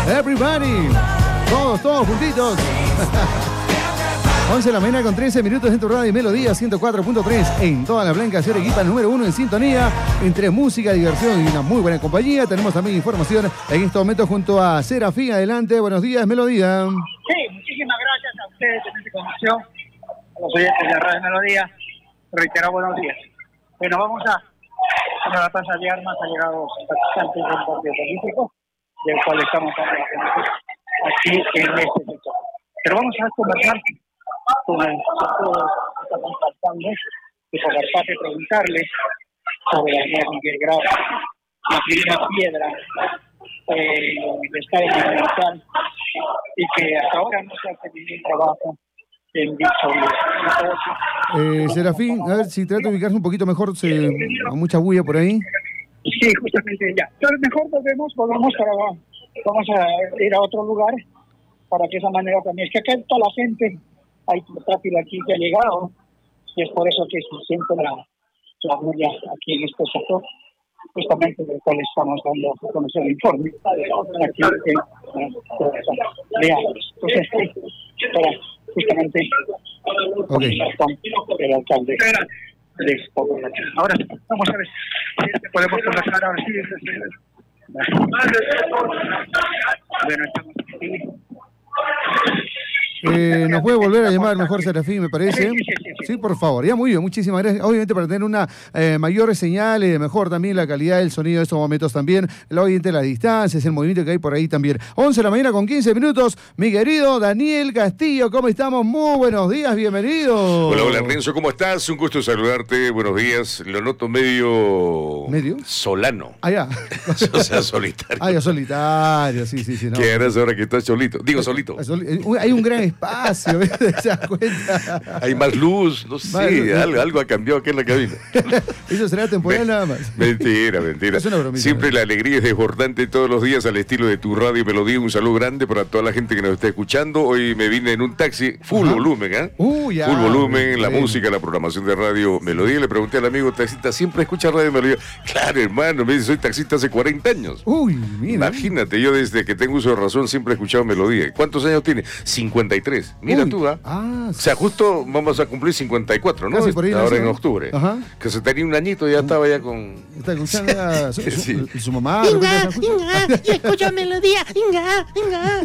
Everybody. Todos juntitos. 11 de la mañana con 13 minutos en tu radio y Melodía 104.3 en toda la Blanca Ciudad Arequipa, número 1 en sintonía, entre música, diversión y una muy buena compañía. Tenemos también información en este momento junto a Serafín. Adelante, buenos días, Melodía. Sí, muchísimas gracias a ustedes en esta conexión, a los oyentes de la radio Melodía. Reitero, buenos días. Bueno, vamos a la plaza de armas. Ha llegado simpatizantes del partido político, del cual estamos hablando aquí en este sector. Pero vamos a conversar con el sector que está contactando de Pocarpata y preguntarle sobre la avenida Miguel Grau, la primera piedra del Estado Nacional, y que hasta ahora no se ha hecho ningún trabajo en dicho. Serafín, a ver si trata de ubicarse un poquito mejor, hay mucha bulla por ahí. Sí, justamente ya. Pero mejor volvemos vamos a ir a otro lugar para que esa manera también. Es que acá toda la gente, hay portátil aquí que ha llegado, y es por eso que se siente la bulla aquí en este sector, justamente del cual estamos dando a conocer el informe. Aquí entonces, para justamente el alcalde de Pocarpata. Ahora vamos a ver si podemos conversar ahora sí. Bueno, estamos aquí. ¿Nos puede volver a llamar mejor, Serafín, me parece? Sí, por favor. Ya, muy bien, muchísimas gracias. Obviamente para tener una mayor señal, mejor también la calidad del sonido de estos momentos también, obviamente las distancias, el movimiento que hay por ahí también. 11 de la mañana con 15 minutos. Mi querido Daniel Castillo, ¿cómo estamos? Muy buenos días, bienvenido. Hola, Renzo, ¿cómo estás? Un gusto saludarte, buenos días. Lo noto medio solano. Ah, ya. O sea, solitario. Ah, ya, solitario, sí. No. ¿Qué harás ahora que estás solito? Digo, solito. Hay un gran espacio, ¿te das cuenta? Hay más luz, no sé, algo ha cambiado aquí en la cabina. Eso será temporal nada más. Mentira. Es una bromita. Siempre la alegría es desbordante todos los días al estilo de tu radio Melodía. Un saludo grande para toda la gente que nos está escuchando. Hoy me vine en un taxi, full volumen, ¿eh? Ya, full volumen, la música, la programación de radio Melodía. Le pregunté al amigo taxista, ¿siempre escucha radio Melodía? Claro, hermano, me dice, soy taxista hace 40 años. Mira. Imagínate, yo desde que tengo uso de razón siempre he escuchado Melodía. ¿Cuántos años tiene? 53. Mira tú, ¿ah? O sea, justo vamos a cumplir 54, ¿no? Casi por ahí ahora nació, en ¿no? octubre. Ajá. Que se tenía un añito y ya estaba ya con... Está escuchando su mamá. Inga, y escucha Melodía. Inga.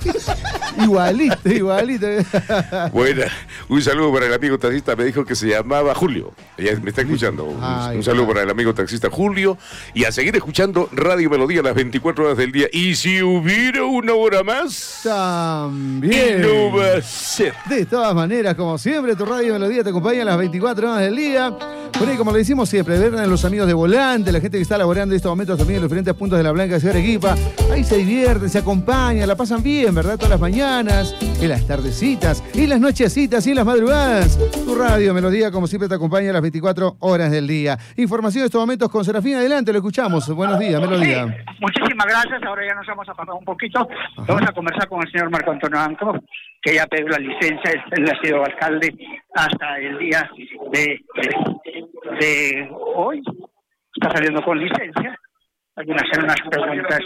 Igualito. Bueno, un saludo para el amigo taxista, me dijo que se llamaba Julio. Ella me está escuchando. Un saludo para el amigo taxista Julio. Y a seguir escuchando Radio Melodía las 24 horas del día. Y si hubiera una hora más, también. No va a ser. De todas maneras, como siempre, tu Radio Melodía te acompaña a las 24 horas del día. Por ahí, como le decimos siempre, ver a los amigos de Volante, la gente que está laborando en estos momentos también en los diferentes puntos de la Blanca Ciudad Arequipa. Ahí se divierten, se acompañan, la pasan bien, ¿verdad? Todas las mañanas, en las tardecitas, y las nochecitas, y en las madrugadas. Tu Radio Melodía, como siempre, te acompaña a las 24 horas del día. Información de estos momentos con Serafín. Adelante, lo escuchamos. Buenos días, Melodía. Sí, muchísimas gracias. Ahora ya nos vamos a pasar un poquito. Vamos a conversar con el señor Marco Antonio Anco, que ya pidió la licencia. Él ha sido alcalde hasta el día de hoy. Está saliendo con licencia. Hay que hacer unas preguntas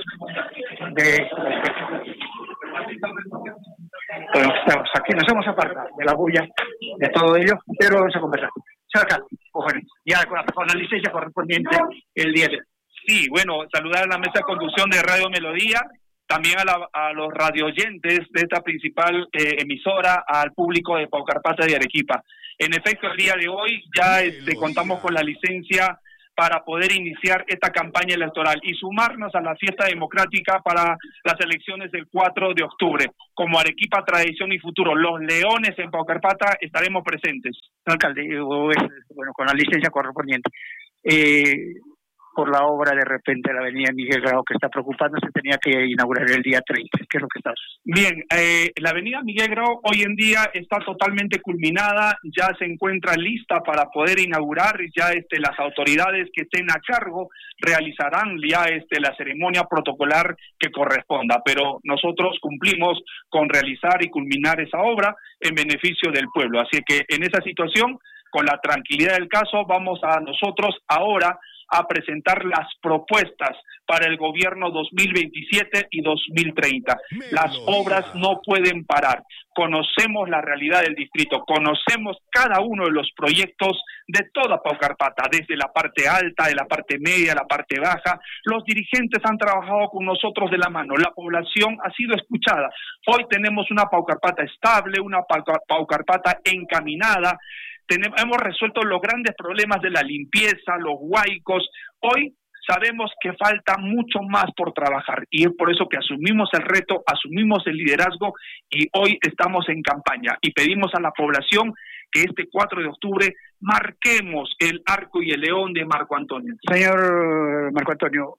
bueno, estamos aquí, nos hemos apartado de la bulla, de todo ello, pero vamos a conversar. Señor alcalde, ya con la licencia correspondiente el día de hoy. Sí, bueno, saludar a la mesa de conducción de Radio Melodía, también a los radioyentes de esta principal emisora, al público de Pocarpata de Arequipa. En efecto, el día de hoy ya contamos con la licencia para poder iniciar esta campaña electoral y sumarnos a la fiesta democrática para las elecciones del 4 de octubre. Como Arequipa, tradición y futuro, los leones en Pocarpata estaremos presentes. Alcalde, bueno, con la licencia correspondiente. Por la obra de repente de la avenida Miguel Grau, que está preocupando, se tenía que inaugurar el día 30. ¿Qué es lo que está? Bien, la avenida Miguel Grau hoy en día está totalmente culminada, ya se encuentra lista para poder inaugurar, ya las autoridades que estén a cargo realizarán ya la ceremonia protocolar que corresponda, pero nosotros cumplimos con realizar y culminar esa obra en beneficio del pueblo. Así que en esa situación, con la tranquilidad del caso, vamos a nosotros ahora a presentar las propuestas para el gobierno 2027 y 2030. Las obras no pueden parar. Conocemos la realidad del distrito, conocemos cada uno de los proyectos de toda Paucarpata, desde la parte alta, de la parte media, la parte baja. Los dirigentes han trabajado con nosotros de la mano, la población ha sido escuchada. Hoy tenemos una Paucarpata estable, una Paucarpata encaminada. Hemos resuelto los grandes problemas de la limpieza, los huaicos. Hoy sabemos que falta mucho más por trabajar y es por eso que asumimos el reto, asumimos el liderazgo y hoy estamos en campaña y pedimos a la población que este 4 de octubre marquemos el arco y el león de Marco Antonio. Señor Marco Antonio,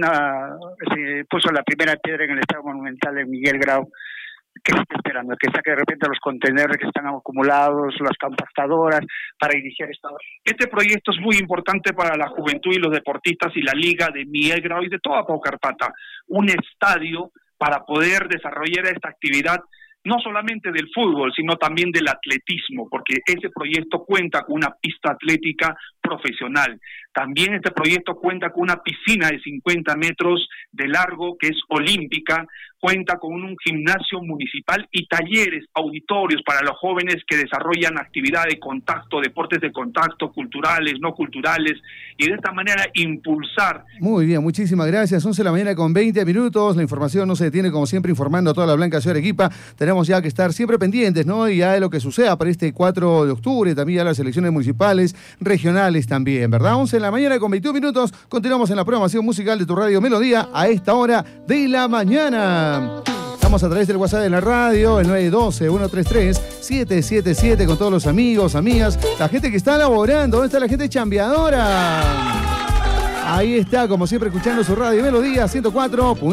se puso la primera piedra en el Estado Monumental de Miguel Grau. ¿Qué se está esperando? Que saque de repente los contenedores que están acumulados, las compactadoras, para iniciar esta obra. Este proyecto es muy importante para la juventud y los deportistas y la liga de Miguel Grau y de toda Paucarpata. Un estadio para poder desarrollar esta actividad, no solamente del fútbol, sino también del atletismo, porque ese proyecto cuenta con una pista atlética profesional. También este proyecto cuenta con una piscina de 50 metros de largo, que es olímpica, cuenta con un gimnasio municipal y talleres, auditorios para los jóvenes que desarrollan actividades de contacto, deportes de contacto, culturales, no culturales, y de esta manera impulsar. Muy bien, muchísimas gracias. 11 de la mañana con 20 minutos. La información no se detiene, como siempre, informando a toda la Blanca Ciudad de Arequipa. Tenemos ya que estar siempre pendientes, ¿no? Y ya de lo que suceda para este 4 de octubre, también ya las elecciones municipales, regionales también, ¿verdad? 11 de la mañana con 21 minutos. Continuamos en la programación musical de tu radio Melodía a esta hora de la mañana. Estamos a través del WhatsApp de la radio, el 912-133-777, con todos los amigos, amigas, la gente que está laborando. ¿Dónde está la gente chambeadora? Ahí está, como siempre, escuchando su radio Melodía 104.